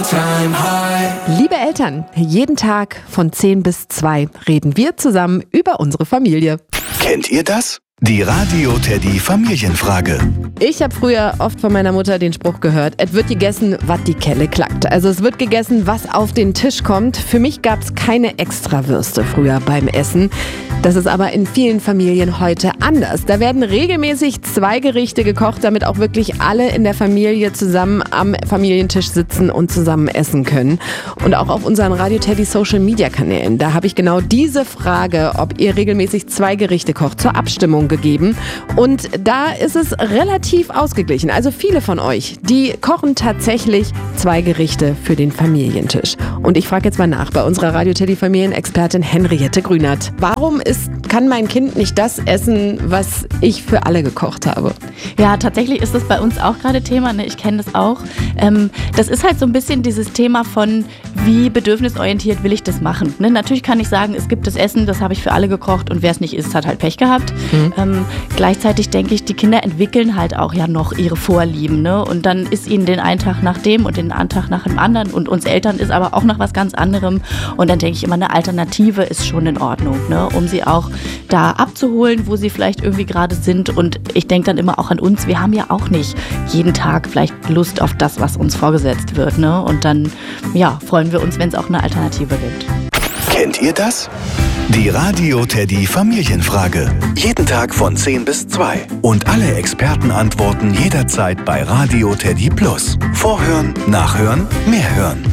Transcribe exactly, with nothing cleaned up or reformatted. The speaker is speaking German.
all-time high. Liebe Eltern, jeden Tag von zehn bis zwei reden wir zusammen über unsere Familie. Kennt ihr das? Die Radio Teddy Familienfrage. Ich habe früher oft von meiner Mutter den Spruch gehört, es wird gegessen, was die Kelle klackt. Also es wird gegessen, was auf den Tisch kommt. Für mich gab es keine Extrawürste früher beim Essen. Das ist aber in vielen Familien heute anders. Da werden regelmäßig zwei Gerichte gekocht, damit auch wirklich alle in der Familie zusammen am Familientisch sitzen und zusammen essen können. Und auch auf unseren Radio Teddy Social Media Kanälen, da habe ich genau diese Frage, ob ihr regelmäßig zwei Gerichte kocht, zur Abstimmung gegeben. Und da ist es relativ ausgeglichen. Also viele von euch, die kochen tatsächlich zwei Gerichte für den Familientisch. Und ich frage jetzt mal nach bei unserer Radio Teddy Familienexpertin Henriette Grünert. Warum ist, kann mein Kind nicht das essen, was ich für alle gekocht habe? Ja, tatsächlich ist das bei uns auch gerade Thema. Ne? Ich kenne das auch. Ähm, das ist halt so ein bisschen dieses Thema von, wie bedürfnisorientiert will ich das machen. Ne? Natürlich kann ich sagen, es gibt das Essen, das habe ich für alle gekocht und wer es nicht isst, hat halt Pech gehabt. Mhm. Ähm, gleichzeitig denke ich, die Kinder entwickeln halt auch ja noch ihre Vorlieben. Ne? Und dann ist ihnen den einen Tag nach dem und den anderen Tag nach dem anderen und uns Eltern ist aber auch nach was ganz anderem. Und dann denke ich immer, eine Alternative ist schon in Ordnung, ne? Um sie auch da abzuholen, wo sie vielleicht irgendwie gerade sind. Und ich denke dann immer auch an uns, wir haben ja auch nicht jeden Tag vielleicht Lust auf das, was uns vorgesetzt wird. Ne? Und dann ja, freuen wir uns, wenn es auch eine Alternative gibt. Kennt ihr das? Die Radio Teddy Familienfrage. Jeden Tag von zehn bis zwei. Und alle Experten antworten jederzeit bei Radio Teddy Plus. Vorhören, nachhören, mehr hören.